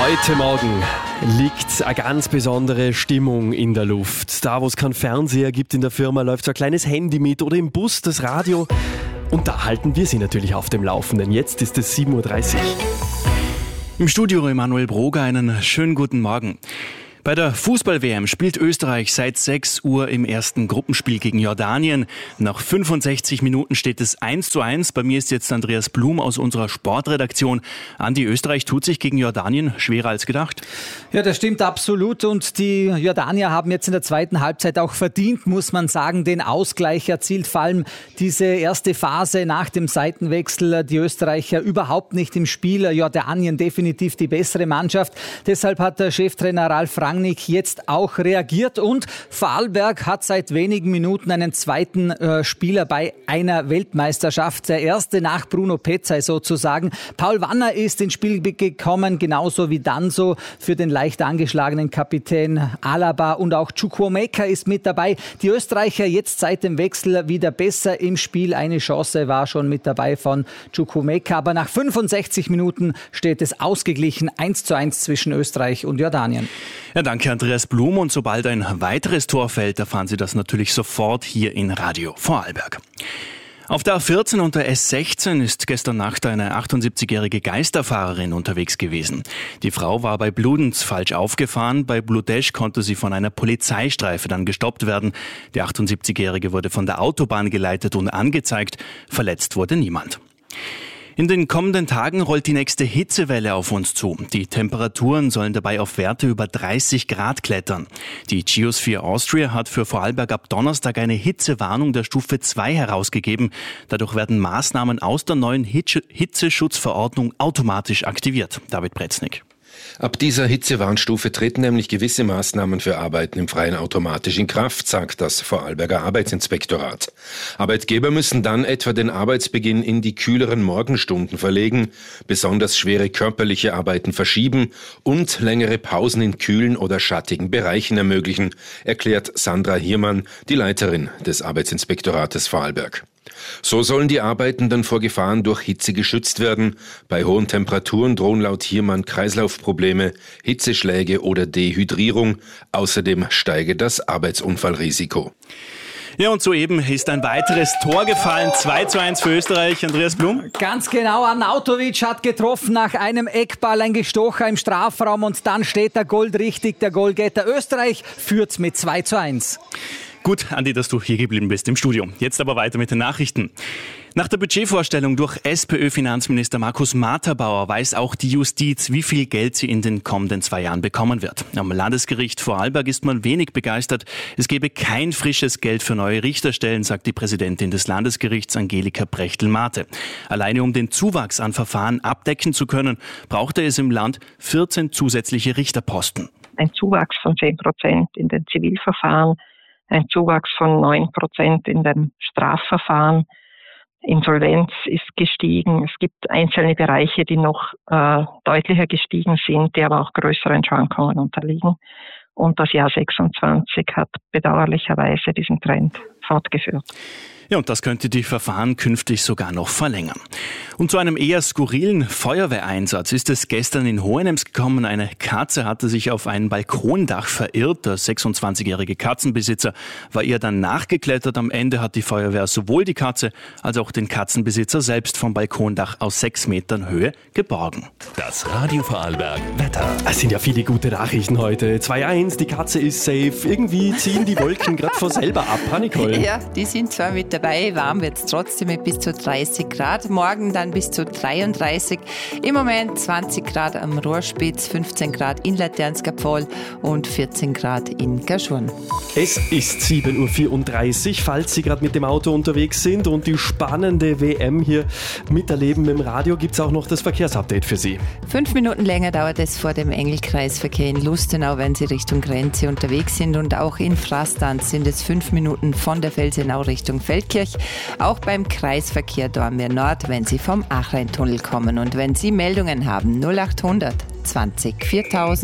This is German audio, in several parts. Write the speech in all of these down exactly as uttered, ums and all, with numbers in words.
Heute Morgen liegt eine ganz besondere Stimmung in der Luft. Da, wo es keinen Fernseher gibt in der Firma, läuft so ein kleines Handy mit oder im Bus das Radio. Und da halten wir Sie natürlich auf dem Laufenden. Jetzt ist es sieben Uhr dreißig. Im Studio Emanuel Broger, einen schönen guten Morgen. Bei der Fußball-W M spielt Österreich seit sechs Uhr im ersten Gruppenspiel gegen Jordanien. Nach fünfundsechzig Minuten steht es eins zu eins. Bei mir ist jetzt Andreas Blum aus unserer Sportredaktion. Andi, Österreich tut sich gegen Jordanien schwerer als gedacht. Ja, das stimmt absolut. Und die Jordanier haben jetzt in der zweiten Halbzeit auch verdient, muss man sagen, den Ausgleich erzielt. Vor allem diese erste Phase nach dem Seitenwechsel. Die Österreicher überhaupt nicht im Spiel. Jordanien definitiv die bessere Mannschaft. Deshalb hat der Cheftrainer Ralf Rangnick jetzt auch reagiert und Vorarlberg hat seit wenigen Minuten einen zweiten äh, Spieler bei einer Weltmeisterschaft. Der erste nach Bruno Petzai sozusagen. Paul Wanner ist ins Spiel gekommen, genauso wie Danso für den leicht angeschlagenen Kapitän Alaba und auch Chukwuemeka ist mit dabei. Die Österreicher jetzt seit dem Wechsel wieder besser im Spiel. Eine Chance war schon mit dabei von Chukwuemeka, aber nach fünfundsechzig Minuten steht es ausgeglichen eins zu eins zwischen Österreich und Jordanien. Ja, danke Andreas Blum, und sobald ein weiteres Tor fällt, erfahren Sie das natürlich sofort hier in Radio Vorarlberg. Auf der A vierzehn und der S sechzehn ist gestern Nacht eine achtundsiebzigjährige Geisterfahrerin unterwegs gewesen. Die Frau war bei Bludenz falsch aufgefahren. Bei Bludesch konnte sie von einer Polizeistreife dann gestoppt werden. Die achtundsiebzigjährige wurde von der Autobahn geleitet und angezeigt. Verletzt wurde niemand. In den kommenden Tagen rollt die nächste Hitzewelle auf uns zu. Die Temperaturen sollen dabei auf Werte über dreißig Grad klettern. Die Geosphere Austria hat für Vorarlberg ab Donnerstag eine Hitzewarnung der Stufe zwei herausgegeben. Dadurch werden Maßnahmen aus der neuen Hitze- Hitzeschutzverordnung automatisch aktiviert. David Pretznik. Ab dieser Hitzewarnstufe treten nämlich gewisse Maßnahmen für Arbeiten im Freien automatisch in Kraft, sagt das Vorarlberger Arbeitsinspektorat. Arbeitgeber müssen dann etwa den Arbeitsbeginn in die kühleren Morgenstunden verlegen, besonders schwere körperliche Arbeiten verschieben und längere Pausen in kühlen oder schattigen Bereichen ermöglichen, erklärt Sandra Hiermann, die Leiterin des Arbeitsinspektorates Vorarlberg. So sollen die Arbeitenden vor Gefahren durch Hitze geschützt werden. Bei hohen Temperaturen drohen laut Hiermann Kreislaufprobleme, Hitzeschläge oder Dehydrierung. Außerdem steige das Arbeitsunfallrisiko. Ja, und soeben ist ein weiteres Tor gefallen. zwei zu eins für Österreich. Andreas Blum. Ganz genau, Arnautovic hat getroffen nach einem Eckball, ein Gestocher im Strafraum und dann steht der Goal richtig, der Goalgetter. Österreich führt mit zwei zu eins. Gut, Andi, dass du hier geblieben bist im Studio. Jetzt aber weiter mit den Nachrichten. Nach der Budgetvorstellung durch SPÖ-Finanzminister Markus Materbauer weiß auch die Justiz, wie viel Geld sie in den kommenden zwei Jahren bekommen wird. Am Landesgericht Vorarlberg ist man wenig begeistert. Es gebe kein frisches Geld für neue Richterstellen, sagt die Präsidentin des Landesgerichts Angelika Prechtl-Mate. Alleine um den Zuwachs an Verfahren abdecken zu können, brauchte es im Land vierzehn zusätzliche Richterposten. Ein Zuwachs von zehn Prozent in den Zivilverfahren, ein Zuwachs von neun Prozent in den Strafverfahren. Insolvenz ist gestiegen. Es gibt einzelne Bereiche, die noch äh, deutlicher gestiegen sind, die aber auch größeren Schwankungen unterliegen. Und das Jahr sechsundzwanzig hat bedauerlicherweise diesen Trend fortgeführt. Ja, und das könnte die Verfahren künftig sogar noch verlängern. Und zu einem eher skurrilen Feuerwehreinsatz ist es gestern in Hohenems gekommen. Eine Katze hatte sich auf ein Balkondach verirrt. Der sechsundzwanzigjährige Katzenbesitzer war ihr dann nachgeklettert. Am Ende hat die Feuerwehr sowohl die Katze als auch den Katzenbesitzer selbst vom Balkondach aus sechs Metern Höhe geborgen. Das Radio Vorarlberg Wetter. Es sind ja viele gute Nachrichten heute. zwei eins, die Katze ist safe. Irgendwie ziehen die Wolken gerade von selber ab. Ha, Nicole? Ja, die sind zwar mit dabei, warm wird es trotzdem mit bis zu dreißig Grad. Morgen dann bis zu dreiunddreißig. Im Moment zwanzig Grad am Rohrspitz, fünfzehn Grad in Laternskapfel und vierzehn Grad in Gaschurn. Es ist sieben Uhr vierunddreißig, falls Sie gerade mit dem Auto unterwegs sind und die spannende W M hier miterleben im Radio, gibt es auch noch das Verkehrsupdate für Sie. Fünf Minuten länger dauert es vor dem Engelkreisverkehr in Lustenau, wenn Sie Richtung Grenze unterwegs sind, und auch in Frastanz sind es fünf Minuten von der Felsenau Richtung Feldkirch. Auch beim Kreisverkehr Dornbirn Nord, wenn Sie vom Achreintunnel kommen. Und wenn Sie Meldungen haben, null achthundert zwanzig viertausend.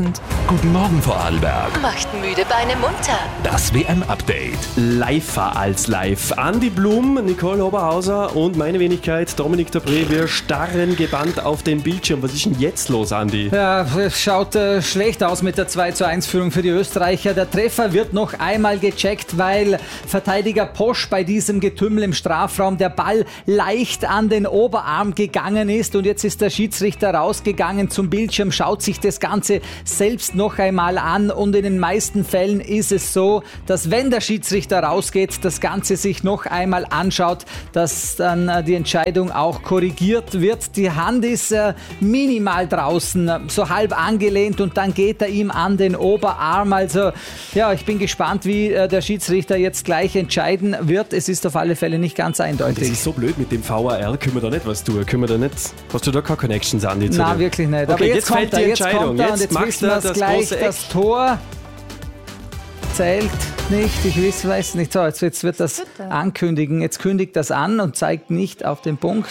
Guten Morgen Vorarlberg. Macht müde Beine munter. Das W M-Update. Liver als live. Andi Blum, Nicole Oberhauser und meine Wenigkeit Dominik Dobré. Wir starren gebannt auf den Bildschirm. Was ist denn jetzt los, Andi? Ja, es schaut äh, schlecht aus mit der zwei zu eins Führung für die Österreicher. Der Treffer wird noch einmal gecheckt, weil Verteidiger Posch bei diesem Getümmel im Strafraum der Ball leicht an den Oberarm gegangen ist und jetzt ist der Schiedsrichter rausgegangen zum Bildschirm, schaut sich das Ganze selbst noch einmal an und in den meisten Fällen ist es so, dass wenn der Schiedsrichter rausgeht, das Ganze sich noch einmal anschaut, dass dann äh, die Entscheidung auch korrigiert wird. Die Hand ist äh, minimal draußen, so halb angelehnt und dann geht er ihm an den Oberarm. Also ja, ich bin gespannt, wie äh, der Schiedsrichter jetzt gleich entscheiden wird. Es ist auf alle Fälle nicht ganz eindeutig. Das ist so blöd mit dem V A R. Können wir da nicht was tun? Können wir da nicht? Hast du da keine Connections, Andi? Zu Na, dem? wirklich nicht. Okay, Aber jetzt, jetzt kommt fällt er, die jetzt Entscheidung. kommt er und Jetzt jetzt macht wissen er wir es das gleich. große Eck. Das Tor zählt nicht. Ich weiß, weiß nicht. So, jetzt, jetzt wird das Bitte. ankündigen. Jetzt kündigt das an und zeigt nicht auf den Punkt.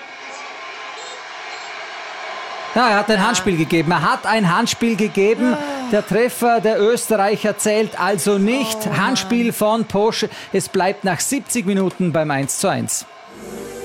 Ja, er hat ein Handspiel gegeben. Er hat ein Handspiel gegeben. Der Treffer der Österreicher zählt also nicht. Handspiel von Posch. Es bleibt nach siebzig Minuten beim eins zu eins.